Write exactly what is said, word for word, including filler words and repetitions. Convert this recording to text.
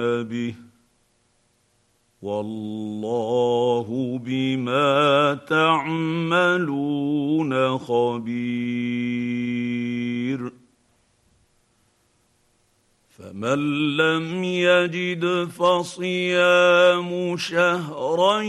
به والله بما تعملون خبير. فمن لم يجد فصيام شهرين